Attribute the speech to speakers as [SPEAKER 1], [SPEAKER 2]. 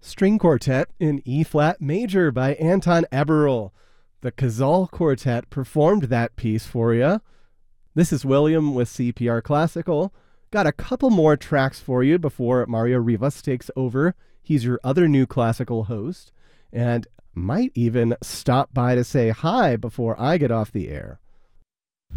[SPEAKER 1] String Quartet in E-flat major by Anton Eberl. The Cazal Quartet performed that piece for you. This is William with CPR Classical. Got a couple more tracks for you before Mario Rivas takes over. He's your other new classical host, and might even stop by to say hi before I get off the air.